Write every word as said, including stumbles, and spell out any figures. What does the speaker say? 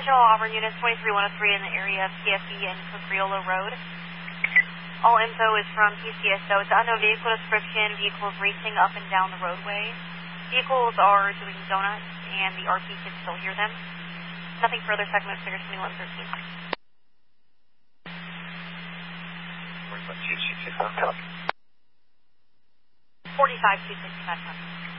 Attention all Auburn units, twenty-three one oh three in the area of P F E and Cocriola Road. All info is from P C S O. It's an unknown vehicle description. Vehicles racing up and down the roadway. Vehicles are doing donuts, and the R P can still hear them. Nothing further, segment figure twenty-one thirteen. forty-five two sixty-five.